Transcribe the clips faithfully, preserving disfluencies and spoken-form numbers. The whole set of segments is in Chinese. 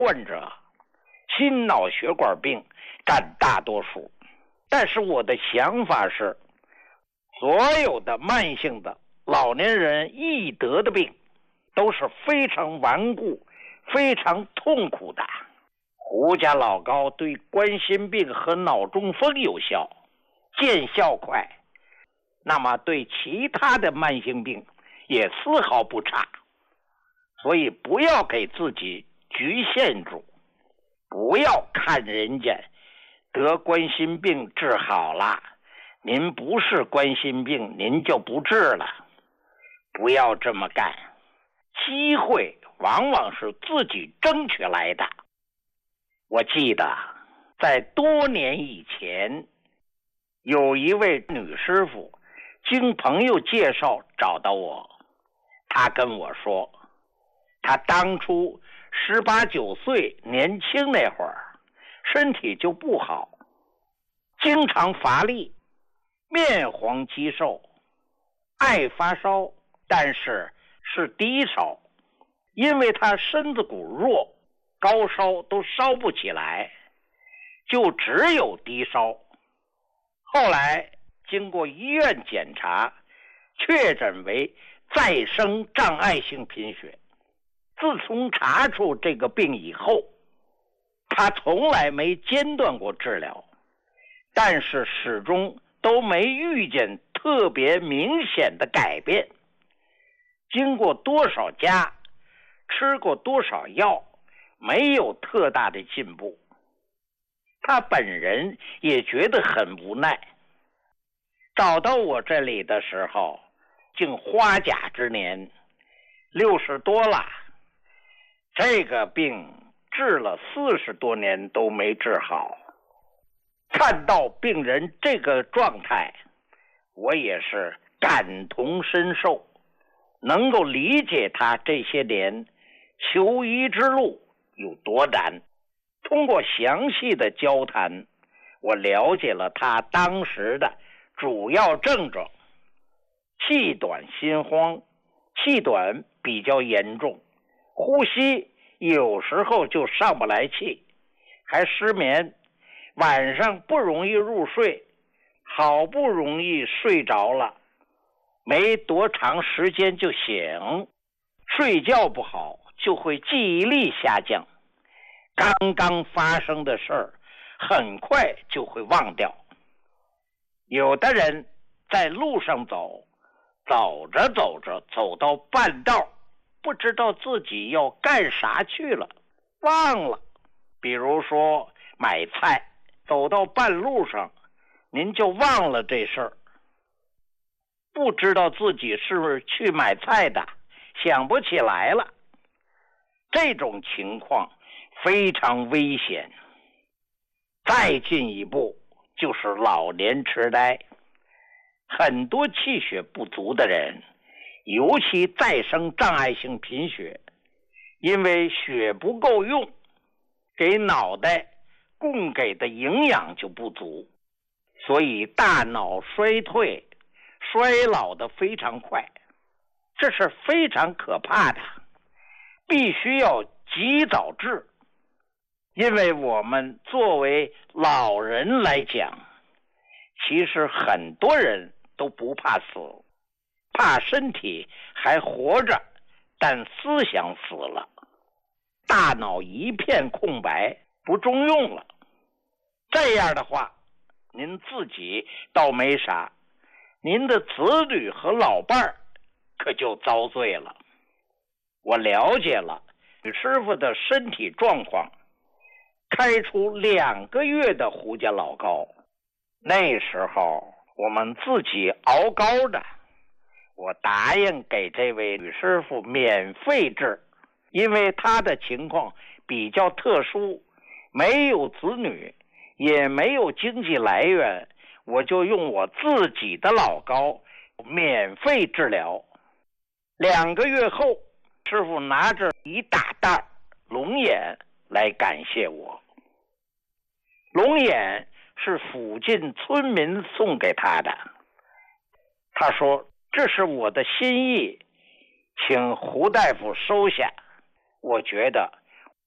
患者心脑血管病占大多数。但是我的想法是，所有的慢性的老年人易得的病都是非常顽固、非常痛苦的。胡家老膏对冠心病和脑中风有效，见效快，那么对其他的慢性病也丝毫不差。所以不要给自己局限住，不要看人家得冠心病治好了，您不是冠心病您就不治了，不要这么干。机会往往是自己争取来的。我记得在多年以前，有一位女师傅经朋友介绍找到我，她跟我说，她当初十八九岁年轻那会儿，身体就不好，经常乏力，面黄肌瘦，爱发烧，但是是低烧，因为她身子骨弱，高烧都烧不起来，就只有低烧。后来经过医院检查，确诊为再生障碍性贫血。自从查出这个病以后，他从来没间断过治疗，但是始终都没遇见特别明显的改变。经过多少家，吃过多少药，没有特大的进步。他本人也觉得很无奈。找到我这里的时候，竟花甲之年，六十多了。这个病治了四十多年都没治好。看到病人这个状态，我也是感同身受，能够理解他这些年求医之路有多难。通过详细的交谈，我了解了他当时的主要症状：气短心慌，气短比较严重，呼吸有时候就上不来气，还失眠，晚上不容易入睡，好不容易睡着了，没多长时间就醒，睡觉不好就会记忆力下降，刚刚发生的事儿很快就会忘掉。有的人在路上走，走着走着走到半道，不知道自己要干啥去了，忘了。比如说买菜，走到半路上您就忘了这事儿，不知道自己是不是去买菜的，想不起来了。这种情况非常危险。再进一步就是老年痴呆。很多气血不足的人，尤其再生障碍性贫血，因为血不够用，给脑袋供给的营养就不足，所以大脑衰退衰老的非常快，这是非常可怕的，必须要及早治。因为我们作为老人来讲，其实很多人都不怕死，怕身体还活着，但思想死了，大脑一片空白，不中用了。这样的话，您自己倒没啥，您的子女和老伴儿可就遭罪了。我了解了吕师傅的身体状况，开出两个月的胡家老膏。那时候我们自己熬膏的，我答应给这位吕师傅免费治，因为他的情况比较特殊，没有子女，也没有经济来源，我就用我自己的老膏免费治疗。两个月后，师傅拿着一大袋龙眼来感谢我。龙眼是附近村民送给他的，他说这是我的心意，请胡大夫收下。我觉得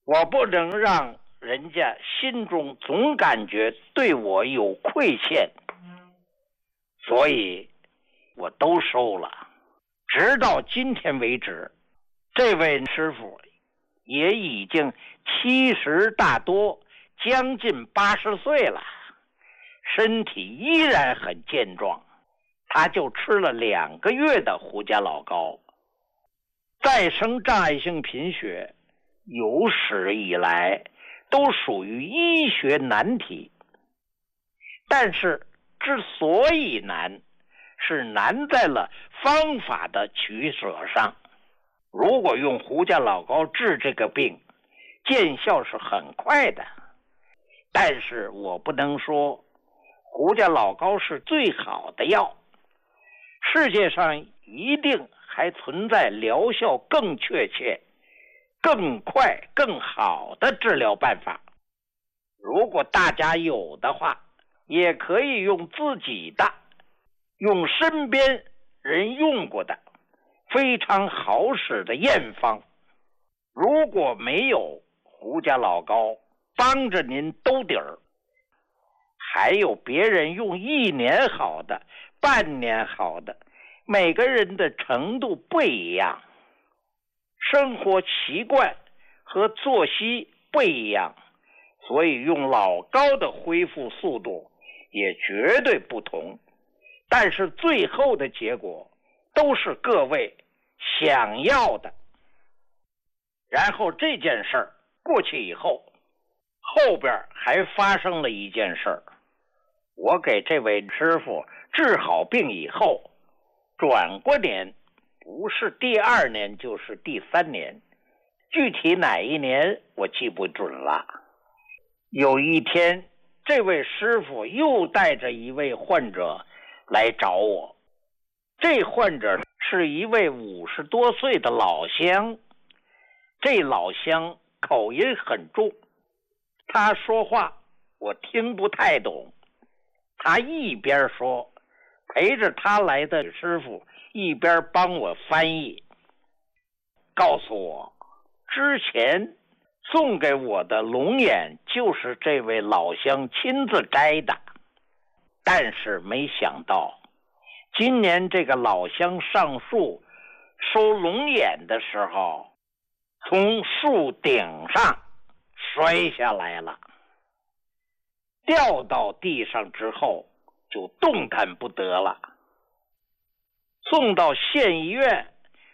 我不能让人家心中总感觉对我有亏欠，所以我都收了。直到今天为止，这位师傅也已经七十大多，将近八十岁了，身体依然很健壮。他就吃了两个月的胡家老膏。再生障碍性贫血有史以来都属于医学难题，但是之所以难，是难在了方法的取舍上。如果用胡家老膏治这个病，见效是很快的，但是我不能说胡家老膏是最好的药，世界上一定还存在疗效更确切、更快、更好的治疗办法。如果大家有的话，也可以用自己的，用身边人用过的非常好使的验方。如果没有胡家老膏帮着您兜底儿，还有别人用一年好的、半年好的，每个人的程度不一样，生活习惯和作息不一样，所以用老膏的恢复速度也绝对不同。但是最后的结果都是各位想要的。然后这件事儿过去以后，后边还发生了一件事儿。我给这位师傅治好病以后，转过年，不是第二年就是第三年，具体哪一年我记不准了。有一天，这位师傅又带着一位患者来找我。这患者是一位五十多岁的老乡，这老乡口音很重，他说话我听不太懂。他一边说，陪着他来的师傅一边帮我翻译，告诉我之前送给我的龙眼就是这位老乡亲自摘的，但是没想到今年这个老乡上树收龙眼的时候，从树顶上摔下来了，掉到地上之后就动弹不得了。送到县医院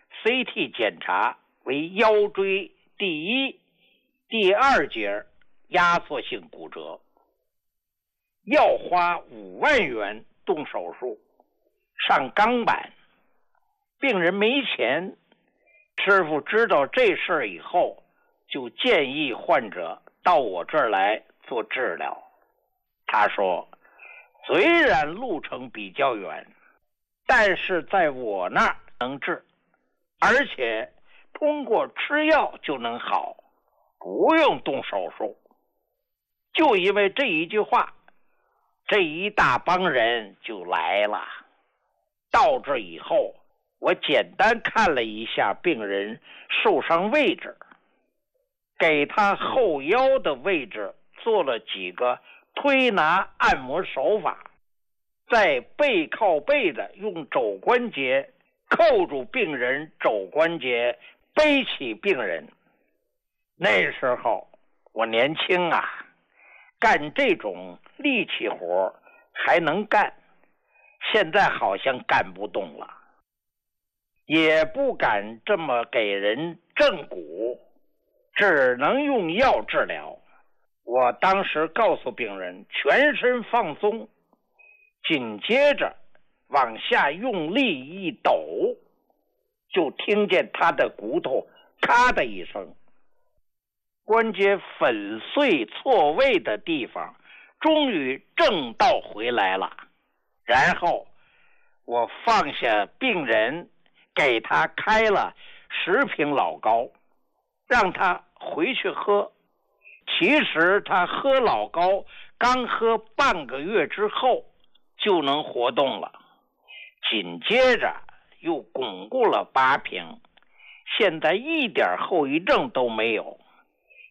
C T 检查为腰椎第一、第二节压缩性骨折，要花五万元动手术，上钢板。病人没钱，师傅知道这事儿以后，就建议患者到我这儿来做治疗。他说，虽然路程比较远，但是在我那儿能治，而且通过吃药就能好，不用动手术。就因为这一句话，这一大帮人就来了。到这以后，我简单看了一下病人受伤位置，给他后腰的位置做了几个推拿按摩手法，在背靠背的用肘关节扣住病人肘关节，背起病人。那时候我年轻啊，干这种力气活还能干，现在好像干不动了，也不敢这么给人正骨，只能用药治疗。我当时告诉病人全身放松，紧接着往下用力一抖，就听见他的骨头咔的一声，关节粉碎错位的地方终于正道回来了。然后我放下病人，给他开了十瓶老膏，让他回去喝。其实他喝老膏刚喝半个月之后就能活动了，紧接着又巩固了八瓶，现在一点后遗症都没有。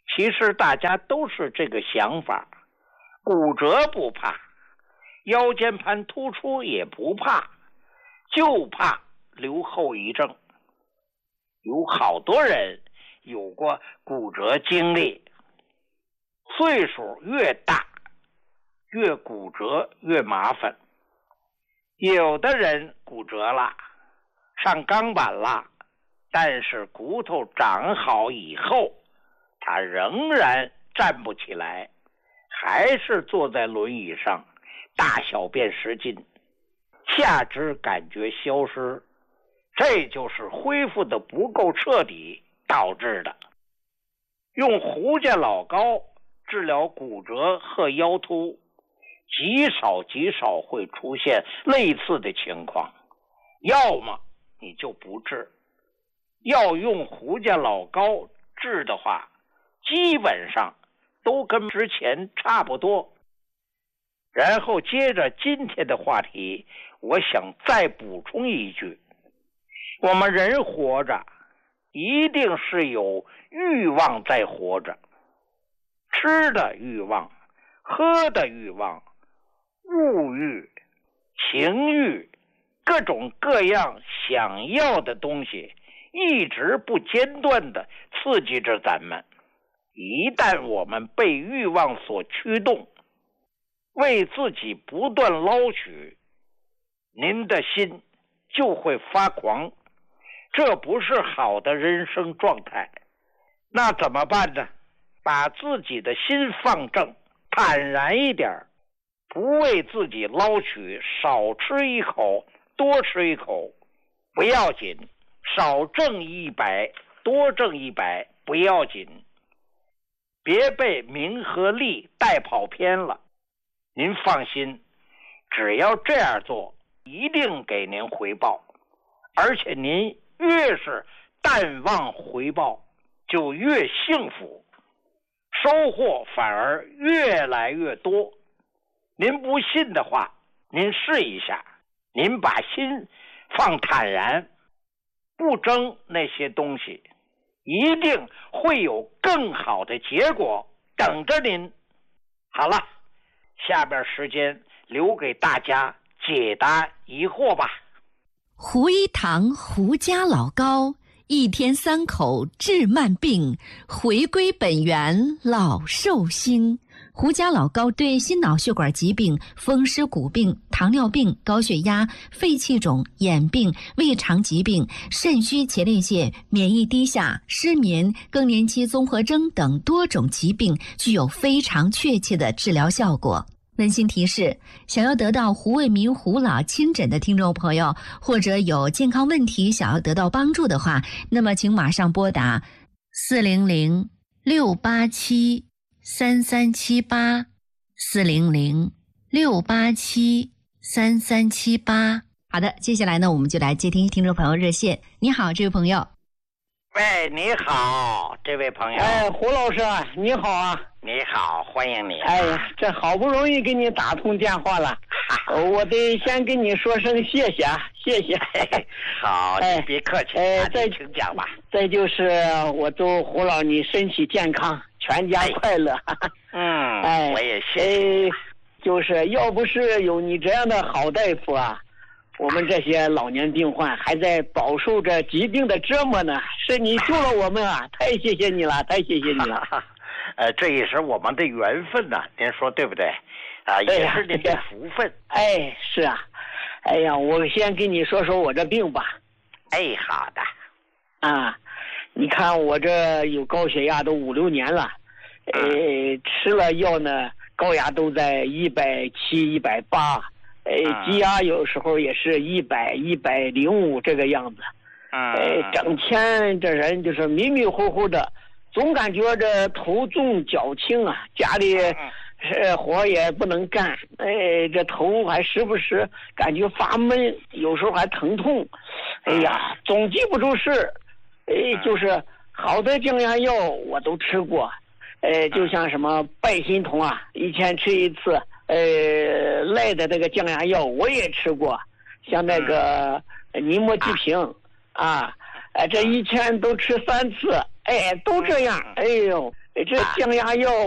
其实大家都是这个想法，骨折不怕，腰间盘突出也不怕，就怕留后遗症。有好多人有过骨折经历，岁数越大越骨折越麻烦。有的人骨折了，上钢板了，但是骨头长好以后，他仍然站不起来，还是坐在轮椅上，大小便失禁，下肢感觉消失，这就是恢复的不够彻底导致的。用胡家老膏治疗骨折和腰突，极少极少会出现类似的情况，要么你就不治。要用胡家老膏治的话，基本上都跟之前差不多。然后接着今天的话题，我想再补充一句，我们人活着一定是有欲望在活着，吃的欲望，喝的欲望，物欲、情欲，各种各样想要的东西一直不间断地刺激着咱们。一旦我们被欲望所驱动，为自己不断捞取，您的心就会发狂，这不是好的人生状态。那怎么办呢？把自己的心放正，坦然一点，不为自己捞取，少吃一口多吃一口不要紧，少挣一百多挣一百不要紧，别被名和利带跑偏了。您放心，只要这样做，一定给您回报，而且您越是淡忘回报，就越幸福，收获反而越来越多。您不信的话，您试一下，您把心放坦然，不争那些东西，一定会有更好的结果等着您。好了，下边时间留给大家解答疑惑吧。 胡一堂胡家老膏，一天三口治慢病，回归本源老寿星。胡家老膏对心脑血管疾病、风湿骨病、糖尿病、高血压、肺气肿、眼病、胃肠疾病、肾虚前列腺、免疫低下、失眠、更年期综合征等多种疾病具有非常确切的治疗效果。温馨提示，想要得到胡卫民胡老亲诊的听众朋友，或者有健康问题想要得到帮助的话，那么请马上拨打四零零六八七三三七八，四零零六八七三三七八。好的，接下来呢，我们就来接听听众朋友热线。你好，这位朋友。 喂，你好，这位朋友。 哎，胡老师，你好啊！ 你好，欢迎你。 哎呀，这好不容易给你打通电话了，我得先跟你说声谢谢，谢谢。 好， 哎、 你别客气， 哎， 再请讲吧。 再就是我祝胡老你身体健康，全家快乐。 哎、嗯， 哎， 我也谢谢、 哎。就是要不是有你这样的好大夫啊，我们这些老年病患还在饱受着疾病的折磨呢，是你救了我们啊！太谢谢你了，太谢谢你了。 呃，这也是我们的缘分呐、啊，您说对不对？啊，也是您的福分。 哎，是啊。哎呀，我先跟你说说我这病吧。 哎，好的。 啊，你看我这有高血压都五六年了，呃，吃了药呢，高压都在一百七、一百八。哎，低压有时候也是一百、一百零五这个样子。哎，整天这人就是迷迷糊糊的，总感觉这头重脚轻啊，家里呃活也不能干。哎，这头还时不时感觉发闷，有时候还疼痛。哎呀，总记不住事。哎，就是好的降压药我都吃过。哎，就像什么拜心通啊，一天吃一次。呃，赖的这个降压药我也吃过，像那个尼莫济平啊，哎，这一天都吃三次，哎，都这样，哎呦， 这降压药